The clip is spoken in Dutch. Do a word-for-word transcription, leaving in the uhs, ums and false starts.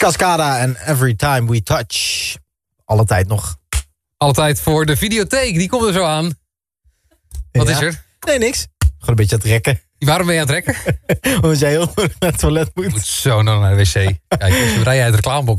Cascada en Every Time We Touch. Alle tijd nog. Alle tijd voor de videotheek, die komt er zo aan. Wat Ja. is er? Nee, niks. Gewoon een beetje aan het rekken. Waarom ben je aan het rekken? Omdat jij heel naar het toilet moet. Je moet zo naar de wc. Kijk, zodra jij het reclameblok